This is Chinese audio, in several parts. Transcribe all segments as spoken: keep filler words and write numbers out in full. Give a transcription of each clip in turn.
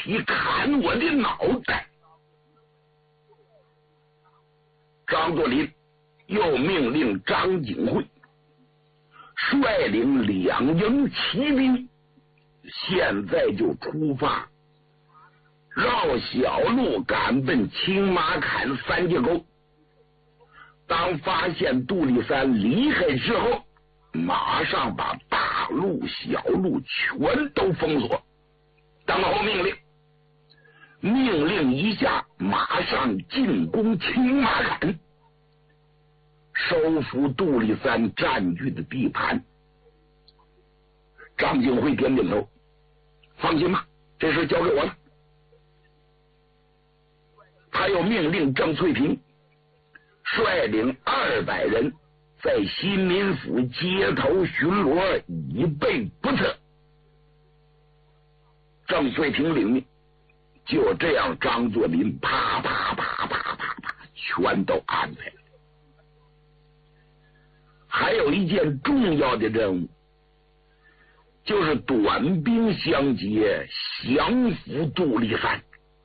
起砍我的脑袋。张作霖又命令张景惠率领两营骑兵，现在就出发，绕小路赶奔青马坎三界沟。当发现杜立三离开之后，马上把大路小路全都封锁。等候命令，命令一下，马上进攻青马坎，收复杜立三占据的地盘。张景惠点点头，放心吧，这事交给我了。他又命令郑翠萍率领二百人在新民府街头巡逻，以备不测。郑翠萍领命，就这样，张作霖啪啪啪啪啪啪全都安排了。还有一件重要的任务，就是短兵相接，降服杜立三。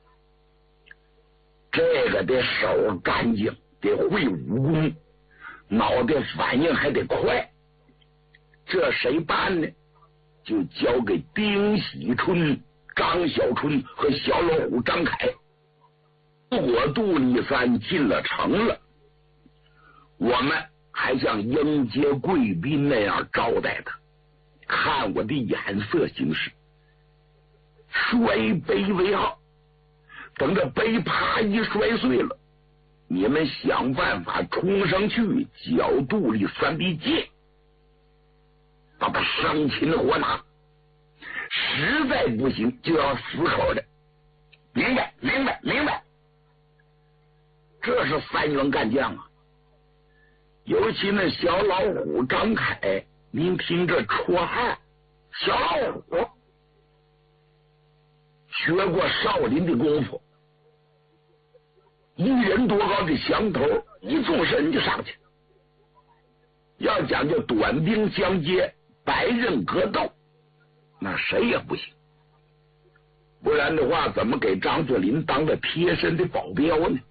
这个得手干净，得会武功，脑袋反应还得快。这谁办呢？就交给丁喜春、张小春和小老虎张凯。如果杜立三进了城了，我们还像迎接贵宾那样招待他，看我的眼色行事，摔杯为号。等这杯啪一摔碎了，你们想办法冲上去剿杜立三的戒，把他生擒活拿，实在不行就要死口的。明白明白明白。这是三员干将啊，尤其那小老虎张凯，您听这绰号小老虎，学过少林的功夫，一人多高的墙头，一纵身就上去。要讲究短兵相接，百人格斗，那谁也不行。不然的话，怎么给张作霖当了贴身的保镖呢？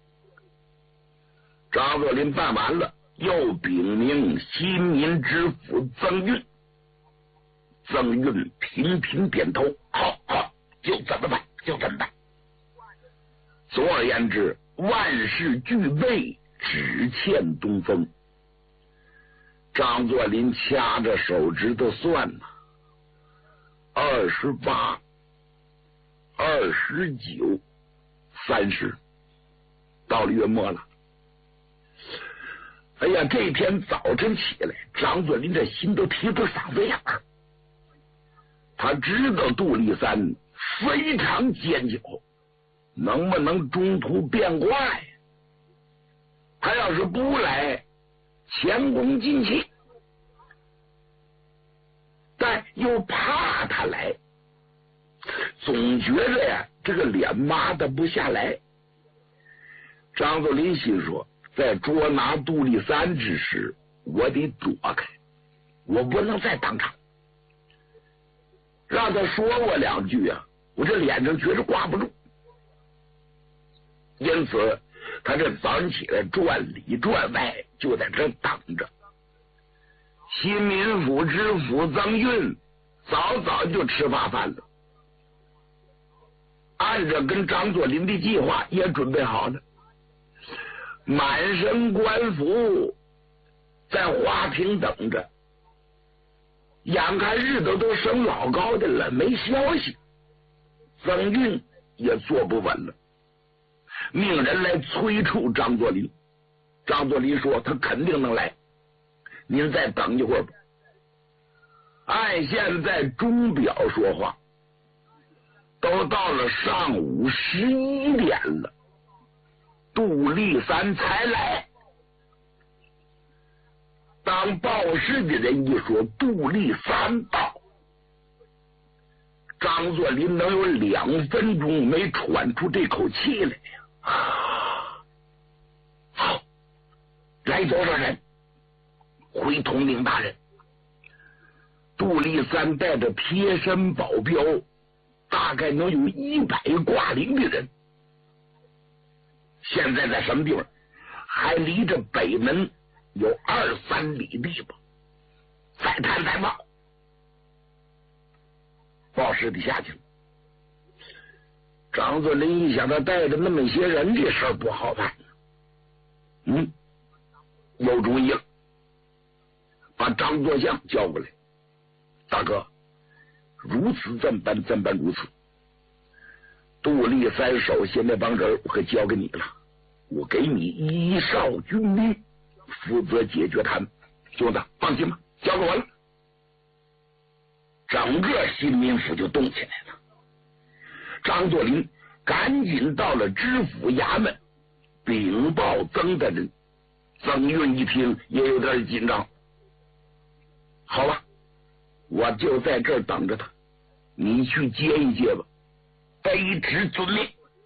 张作霖办完了，又禀明新民知府曾运。曾运频频点头，好好，就这么办，就这么办。总而言之，万事俱备，只欠东风。张作霖掐着手指头算呐，二十八、二十九、三十，到了月末了。哎呀，这天早晨起来，张作霖这心都提到嗓子眼儿。他知道杜立三非常坚决，能不能中途变卦？他要是不来，前功尽弃，但又怕他来，总觉着呀，这个脸抹得不下来。张作霖心说，在捉拿杜立三之时，我得躲开，我不能再当场让他说我两句啊，我这脸上觉着挂不住。因此他这早上起来转里转外，就在这等着。新民府知府曾运早早就吃罢饭了，按照跟张作霖的计划也准备好了，满身官服在花厅等着。眼看日子都升老高的了，没消息，曾运也坐不稳了，命人来催促张作霖。张作霖说他肯定能来，您再等一会儿吧。按现在钟表说话，都到了上午十一点了，杜立三才来。当报事的人一说杜立三到，张作霖能有两分钟没喘出这口气来呀！啊，好，来多少人？回统领大人。杜立三带着贴身保镖大概能有一百挂领的人。现在在什么地方？还离着北门有二三里地吧。再探再报，报师弟下去了。张作霖一想，他带着那么些人，这事儿不好办。嗯，有主意了，把张作相叫过来。大哥，如此这般这般如此。杜立三手下那帮人我可交给你了，我给你一哨军兵，负责解决他们。兄弟，放心吧，交给我了。整个新民府就动起来了。张作霖赶紧到了知府衙门禀报曾大人。曾运一听也有点紧张。好了，我就在这儿等着他，你去接一接吧。卑职遵命。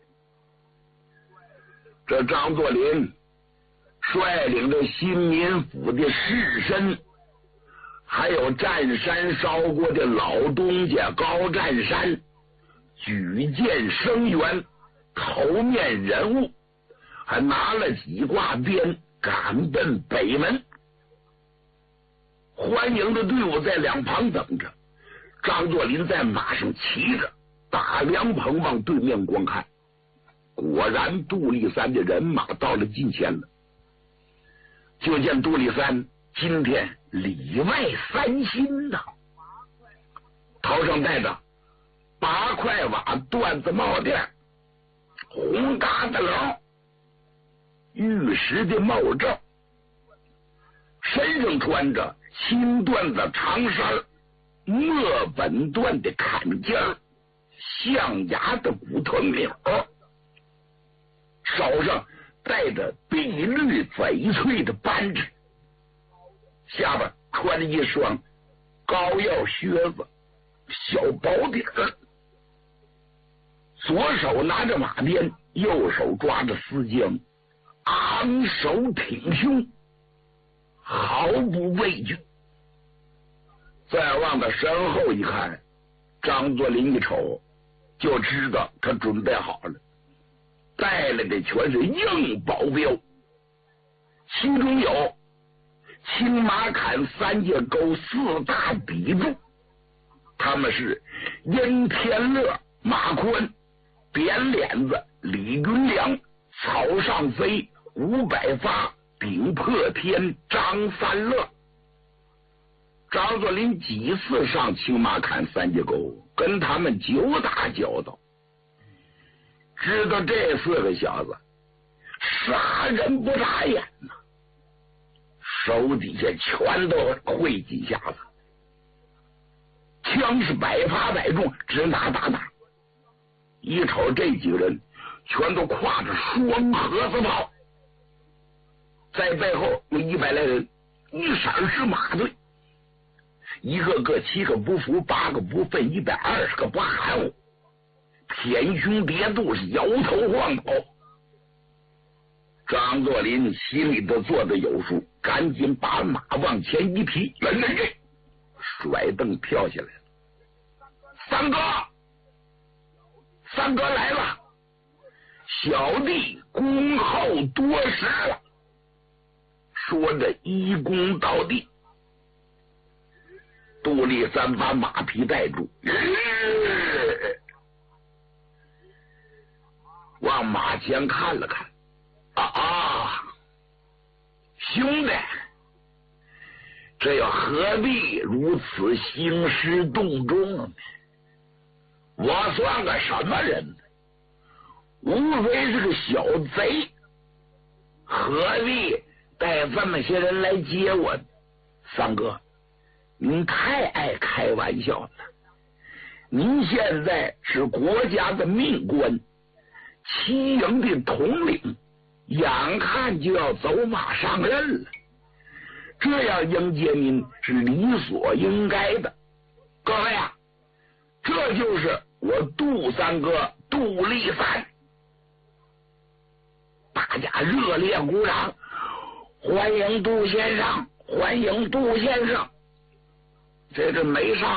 这张作霖率领着新民府的士绅，还有占山烧锅的老东家高占山，举荐声援，头面人物，还拿了几挂鞭赶奔北门。欢迎的队伍在两旁等着，张作霖在马上骑着，打凉棚往对面观看。果然杜立三的人马到了近前了。就见杜立三今天里外三新呐，头上戴着八块瓦缎子帽垫，红疙瘩篓，玉石的帽罩，身上穿着青缎子长衫，墨本缎的坎肩，象牙的骨头鸟，手上戴着碧绿翡翠的扳指，下边穿着一双高腰靴子，小薄底儿，左手拿着马鞭，右手抓着丝缰，昂首挺胸，毫不畏惧。再往他身后一看，张作霖一瞅就知道他准备好了，带来的全是硬保镖，其中有青马坎三界沟四大砥柱，他们是殷天乐、马宽、扁脸子、李云良、草上飞、吴百发、顶破天、张三乐。张作霖几次上青马坎三界沟，跟他们久打交道，知道这四个小子杀人不眨眼呐，手底下全都会几下子，枪是百发百中，直打打打。一瞅这几个人全都挎着双盒子炮，在背后有一百来人，一色是马队，一个个七个不服，八个不忿，一百二十个不含糊，舔胸叠肚，是摇头晃脑。张作霖心里头做的有数，赶紧把马往前一提，人人人甩蹬跳下来了。三哥，三哥来了，小弟恭候多时了。说着一躬到地。杜立三把马匹带住，往马前看了看，啊啊，兄弟，这又何必如此兴师动众呢？我算个什么人呢？无非是个小贼，何必带这么些人来接我呢？三哥，您太爱开玩笑了。您现在是国家的命官，齐营的统领，眼看就要走马上任了，这样迎接您是理所应该的。各位啊，这就是我杜三哥杜立三。大家热烈鼓掌，欢迎杜先生，欢迎杜先生。这这没啥